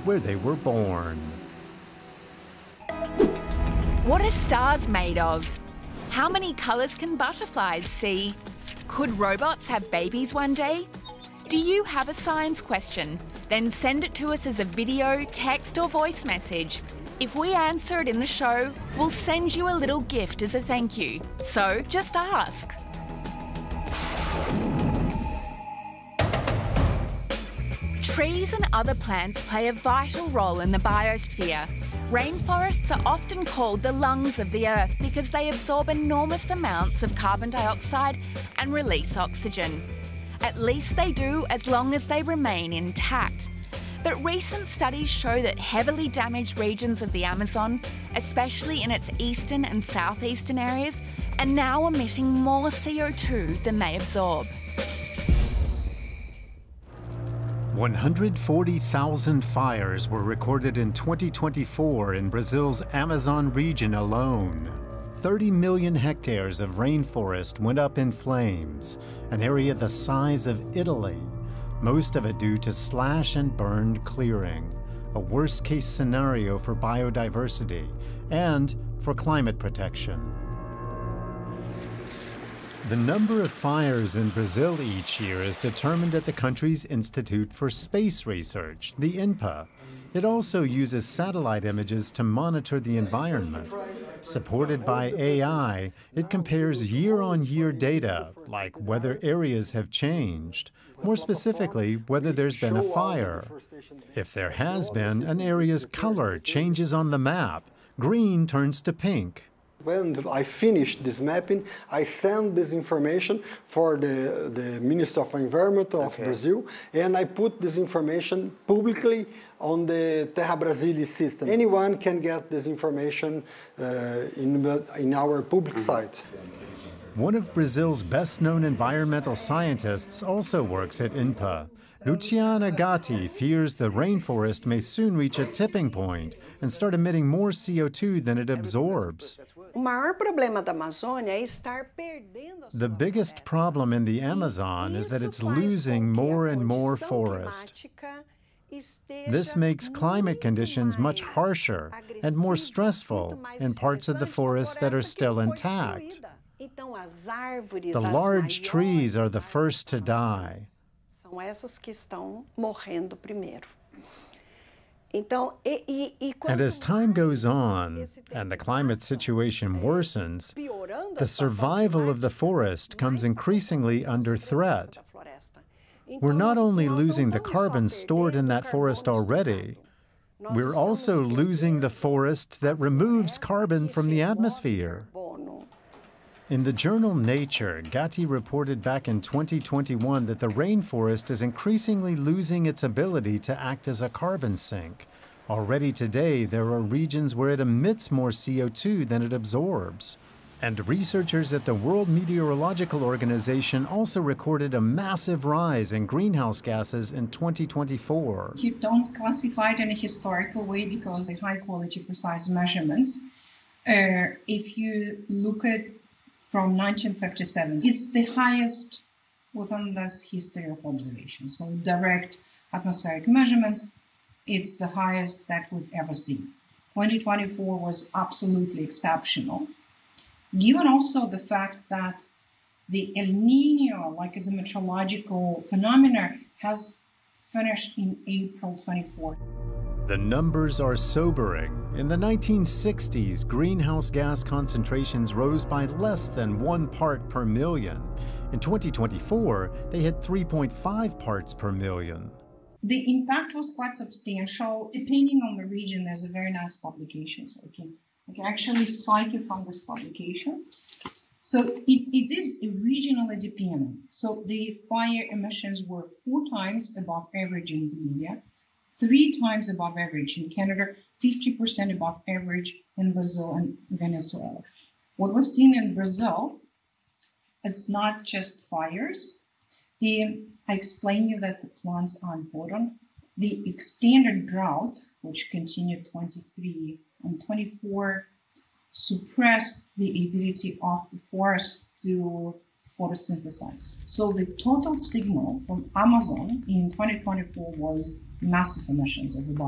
where they were born. What are stars made of? How many colours can butterflies see? Could robots have babies one day? Do you have a science question? Then send it to us as a video, text or voice message. If we answer it in the show, we'll send you a little gift as a thank you. So just ask. Trees and other plants play a vital role in the biosphere. Rainforests are often called the lungs of the Earth because they absorb enormous amounts of carbon dioxide and release oxygen. At least they do as long as they remain intact. But recent studies show that heavily damaged regions of the Amazon, especially in its eastern and southeastern areas, are now emitting more CO2 than they absorb. 140,000 fires were recorded in 2024 in Brazil's Amazon region alone. 30 million hectares of rainforest went up in flames, an area the size of Italy, most of it due to slash and burned clearing, a worst-case scenario for biodiversity and for climate protection. The number of fires in Brazil each year is determined at the country's Institute for Space Research, the INPA. It also uses satellite images to monitor the environment. Supported by AI, it compares year-on-year data, like whether areas have changed, more specifically, whether there's been a fire. If there has been, an area's color changes on the map. Green turns to pink. When I finished this mapping, I sent this information for the Ministry of Environment of Brazil, and I put this information publicly on the Terra Brasilis system. Anyone can get this information in our public site. One of Brazil's best-known environmental scientists also works at INPA. Luciana Gatti fears the rainforest may soon reach a tipping point and start emitting more CO2 than it absorbs. The biggest problem in the Amazon is that it's losing more and more forest. This makes climate conditions much harsher and more stressful in parts of the forest that are still intact. The large trees are the first to die. And as time goes on and the climate situation worsens, the survival of the forest comes increasingly under threat. We're not only losing the carbon stored in that forest already, we're also losing the forest that removes carbon from the atmosphere. In the journal Nature, Gatti reported back in 2021 that the rainforest is increasingly losing its ability to act as a carbon sink. Already today, there are regions where it emits more CO2 than it absorbs. And researchers at the World Meteorological Organization also recorded a massive rise in greenhouse gases in 2024. You don't classify it in a historical way because of high-quality, precise measurements. If you look at from 1957. It's the highest within this history of observation. So direct atmospheric measurements, it's the highest that we've ever seen. 2024 was absolutely exceptional. Given also the fact that the El Niño, like as a meteorological phenomena, has finished in April 24. The numbers are sobering. In the 1960s, greenhouse gas concentrations rose by less than 1 part per million. In 2024, they hit 3.5 parts per million. The impact was quite substantial. Depending on the region, there's a very nice publication. So I can actually cite you from this publication. So it is regionally dependent. So the fire emissions were 4 times above average in Bolivia, 3 times above average in Canada, 50% above average in Brazil and Venezuela. What we've seen in Brazil, it's not just fires. I explained you that the plants are important. The extended drought, which continued 23 and 24, suppressed the ability of the forest to photosynthesize. So the total signal from Amazon in 2024 was massive emissions of about